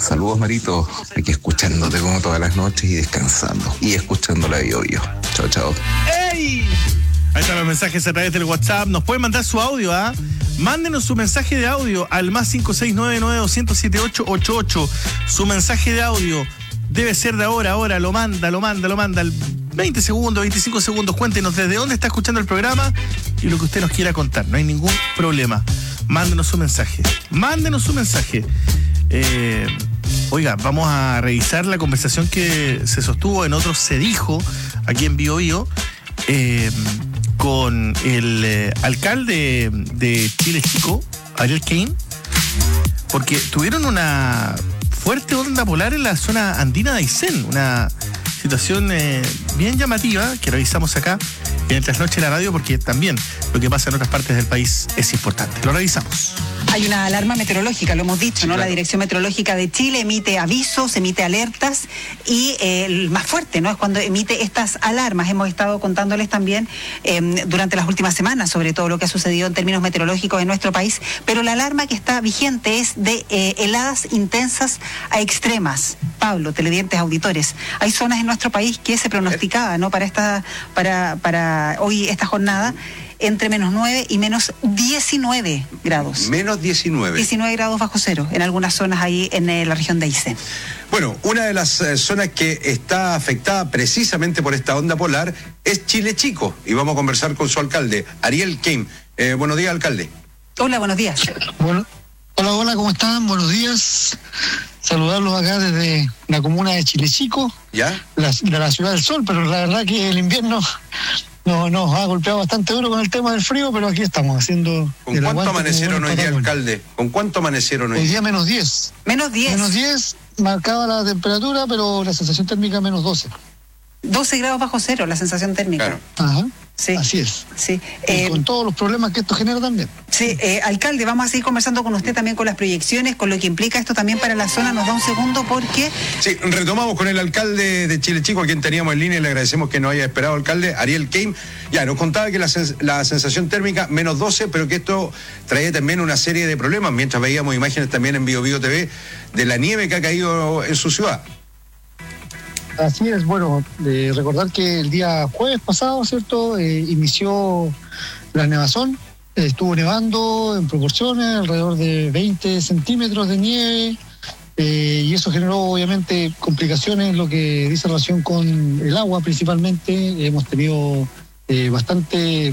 Saludos, Marito. Aquí escuchándote como todas las noches y descansando. Y escuchando la Bio-Bio. Chao, chao. ¡Ey! Ahí están los mensajes a través del WhatsApp. Nos pueden mandar su audio, ¿ah? Mándenos su mensaje de audio al más 56992078888. Su mensaje de audio debe ser de ahora. Lo manda. 20 segundos, 25 segundos. Cuéntenos desde dónde está escuchando el programa y lo que usted nos quiera contar. No hay ningún problema. Mándenos su mensaje. Oiga, vamos a revisar la conversación que se sostuvo en Otros Se Dijo, aquí en Bio-Bio, con el alcalde de Chile Chico, Ariel Kane, porque tuvieron una fuerte onda polar en la zona andina de Aysén, una situación bien llamativa que revisamos acá en el Trasnoche de la Radio, porque también lo que pasa en otras partes del país es importante. Lo revisamos. Hay una alarma meteorológica, lo hemos dicho, sí, ¿no? claro. La Dirección Meteorológica de Chile emite avisos, emite alertas y el más fuerte, ¿no? Es cuando emite estas alarmas. Hemos estado contándoles también durante las últimas semanas sobre todo lo que ha sucedido en términos meteorológicos en nuestro país, pero la alarma que está vigente es de heladas intensas a extremas. Pablo, televidentes, auditores, hay zonas en nuestro país que se pronosticaba, ¿no? Para hoy esta jornada, entre menos 9 y menos 19 grados. Menos 19. 19 grados bajo cero en algunas zonas ahí en la región de Aysén. Bueno, una de las zonas que está afectada precisamente por esta onda polar es Chile Chico, y vamos a conversar con su alcalde, Ariel Kane. Buenos días, alcalde. Hola, buenos días. Bueno, hola, ¿cómo están? Buenos días. Saludarlos acá desde la comuna de Chile Chico, ¿Ya? de la Ciudad del Sol, pero la verdad que el invierno nos ha golpeado bastante duro con el tema del frío, pero aquí estamos haciendo... ¿Con cuánto amanecieron hoy día, alcalde? ¿Con cuánto amanecieron hoy? Hoy día menos 10. Menos 10. Menos 10, marcaba la temperatura, pero la sensación térmica menos 12. 12 grados bajo cero la sensación térmica. Claro. Ajá. Sí. Así es. Sí. Y con todos los problemas que esto genera también. Sí, alcalde, vamos a seguir conversando con usted también con las proyecciones, con lo que implica esto también para la zona. Nos da un segundo porque... Sí, retomamos con el alcalde de Chile Chico, a quien teníamos en línea, y le agradecemos que nos haya esperado, alcalde, Ariel Kane. Ya, nos contaba que la sensación térmica menos 12, pero que esto traía también una serie de problemas, mientras veíamos imágenes también en Bio-Bio TV de la nieve que ha caído en su ciudad. Así es, bueno, recordar que el día jueves pasado, ¿cierto?, inició la nevazón. Estuvo nevando en proporciones, alrededor de 20 centímetros de nieve, y eso generó obviamente complicaciones en lo que dice relación con el agua principalmente. Hemos tenido bastante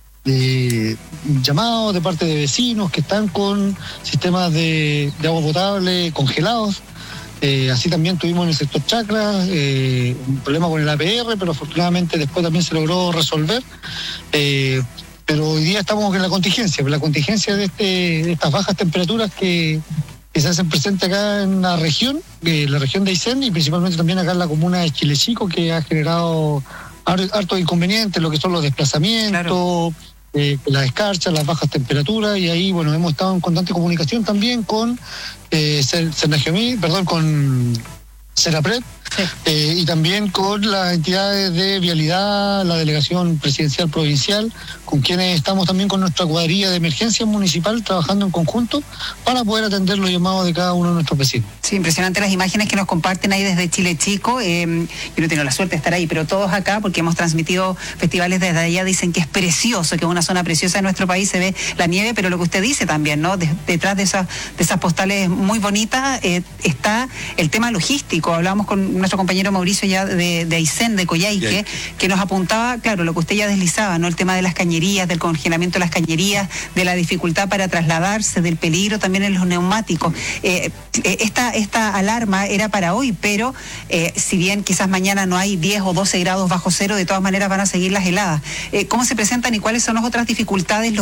llamados de parte de vecinos que están con sistemas de agua potable congelados. Así también tuvimos en el sector Chacra un problema con el APR, pero afortunadamente después también se logró resolver. Pero hoy día estamos en la contingencia de estas bajas temperaturas que se hacen presentes acá en la región de Aysén, y principalmente también acá en la comuna de Chile Chico, que ha generado hartos inconvenientes, lo que son los desplazamientos, claro, las escarchas, las bajas temperaturas, y ahí, bueno, hemos estado en constante comunicación también con con Serapred, sí, y también con las entidades de vialidad, la delegación presidencial provincial, con quienes estamos también con nuestra cuadrilla de emergencia municipal trabajando en conjunto para poder atender los llamados de cada uno de nuestros vecinos. Sí, impresionante las imágenes que nos comparten ahí desde Chile Chico. Yo no he tenido la suerte de estar ahí, pero todos acá, porque hemos transmitido festivales desde allá, dicen que es precioso, que es una zona preciosa de nuestro país, se ve la nieve, pero lo que usted dice también, ¿no? Detrás de esas postales muy bonitas está el tema logístico. Hablábamos con nuestro compañero Mauricio ya de Aysén, de Coyhaique, que nos apuntaba, claro, lo que usted ya deslizaba, ¿no? El tema de las cañerías, del congelamiento de las cañerías, de la dificultad para trasladarse, del peligro también en los neumáticos. Esta alarma era para hoy, pero si bien quizás mañana no hay 10 o 12 grados bajo cero, de todas maneras van a seguir las heladas. ¿Cómo se presentan y cuáles son las otras dificultades